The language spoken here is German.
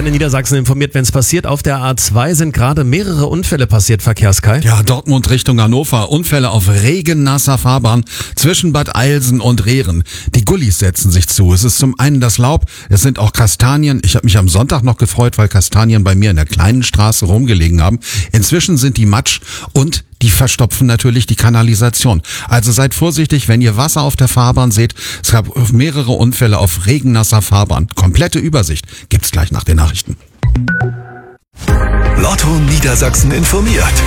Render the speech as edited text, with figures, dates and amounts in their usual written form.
Antenne Niedersachsen informiert, wenn es passiert. Auf der A2 sind gerade mehrere Unfälle passiert, Verkehrskai. Ja, Dortmund Richtung Hannover. Unfälle auf regennasser Fahrbahn zwischen Bad Eilsen und Rehren. Die Gullis setzen sich zu. Es ist zum einen das Laub, es sind auch Kastanien. Ich habe mich am Sonntag noch gefreut, weil Kastanien bei mir in der kleinen Straße rumgelegen haben. Inzwischen sind die Matsch und die verstopfen natürlich die Kanalisation. Also seid vorsichtig, wenn ihr Wasser auf der Fahrbahn seht. Es gab mehrere Unfälle auf regennasser Fahrbahn. Komplette Übersicht gibt's gleich nach den Nachrichten. Lotto Niedersachsen informiert.